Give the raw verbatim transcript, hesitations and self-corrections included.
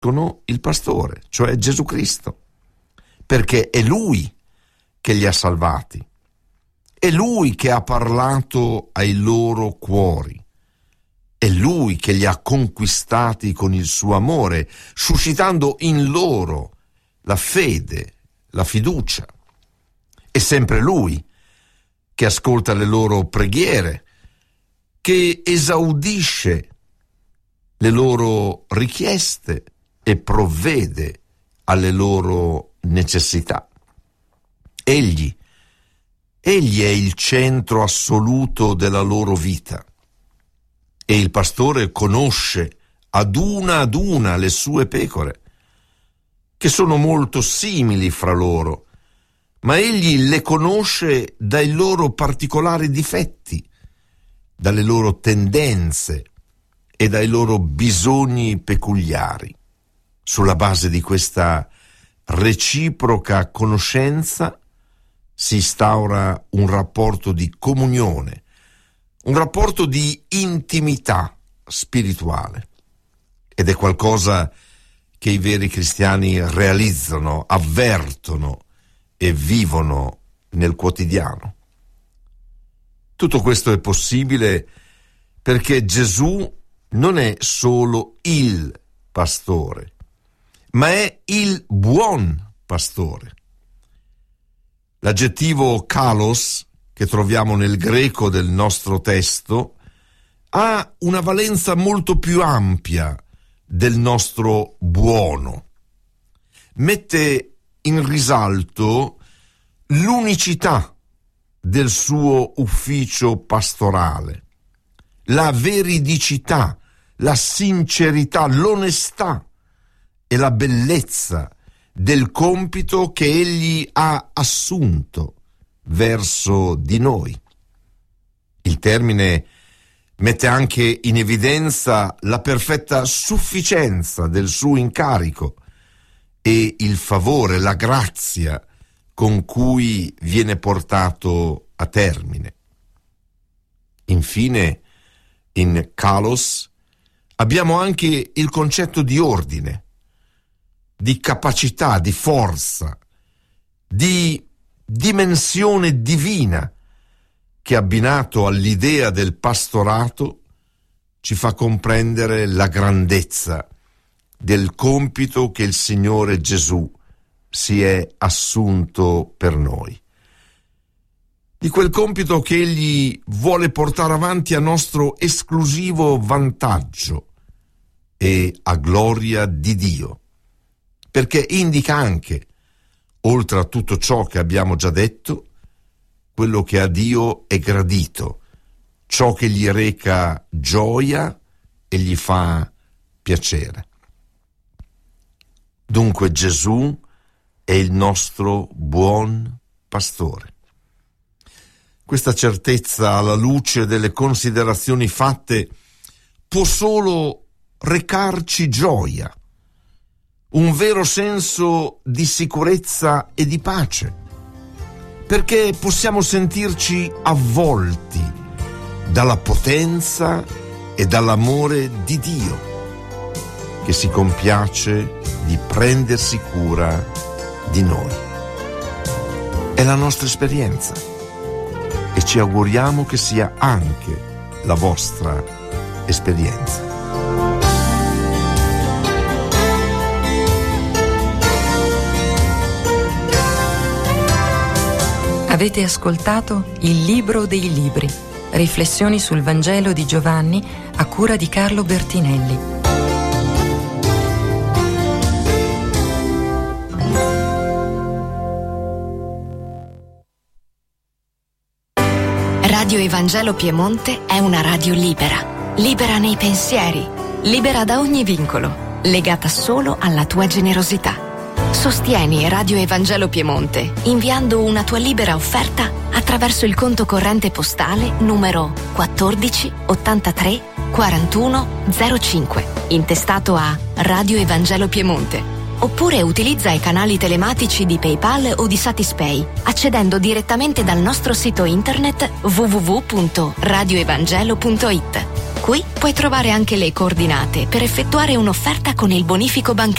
il pastore, cioè Gesù Cristo, perché è Lui che li ha salvati, è Lui che ha parlato ai loro cuori, è Lui che li ha conquistati con il suo amore, suscitando in loro la fede, la fiducia. È sempre Lui che ascolta le loro preghiere, che esaudisce le loro richieste e provvede alle loro necessità. Egli, egli è il centro assoluto della loro vita e il pastore conosce ad una ad una le sue pecore, che sono molto simili fra loro, ma egli le conosce dai loro particolari difetti, dalle loro tendenze e dai loro bisogni peculiari. Sulla base di questa reciproca conoscenza si instaura un rapporto di comunione, un rapporto di intimità spirituale. Ed è qualcosa che i veri cristiani realizzano, avvertono e vivono nel quotidiano. Tutto questo è possibile perché Gesù non è solo il pastore, ma è il buon pastore. L'aggettivo kalos, che troviamo nel greco del nostro testo, ha una valenza molto più ampia del nostro buono. Mette in risalto l'unicità del suo ufficio pastorale, la veridicità, la sincerità, l'onestà e la bellezza del compito che egli ha assunto verso di noi. Il termine mette anche in evidenza la perfetta sufficienza del suo incarico e il favore, la grazia con cui viene portato a termine. Infine, in kalos abbiamo anche il concetto di ordine, di capacità, di forza, di dimensione divina che, abbinato all'idea del pastorato, ci fa comprendere la grandezza del compito che il Signore Gesù si è assunto per noi, di quel compito che egli vuole portare avanti a nostro esclusivo vantaggio e a gloria di Dio, perché indica anche, oltre a tutto ciò che abbiamo già detto, quello che a Dio è gradito, ciò che gli reca gioia e gli fa piacere. Dunque Gesù è il nostro buon pastore. Questa certezza, alla luce delle considerazioni fatte, può solo recarci gioia, un vero senso di sicurezza e di pace, perché possiamo sentirci avvolti dalla potenza e dall'amore di Dio, che si compiace di prendersi cura di noi. È la nostra esperienza e ci auguriamo che sia anche la vostra esperienza. Avete ascoltato Il Libro dei Libri, riflessioni sul Vangelo di Giovanni a cura di Carlo Bertinelli. Radio Evangelo Piemonte è una radio libera, libera nei pensieri, libera da ogni vincolo, legata solo alla tua generosità. Sostieni Radio Evangelo Piemonte inviando una tua libera offerta attraverso il conto corrente postale numero quattordici ottantatré quarantuno zero cinque, intestato a Radio Evangelo Piemonte. Oppure utilizza i canali telematici di PayPal o di Satispay, accedendo direttamente dal nostro sito internet w w w punto radio evangelo punto i t. Qui puoi trovare anche le coordinate per effettuare un'offerta con il bonifico bancario.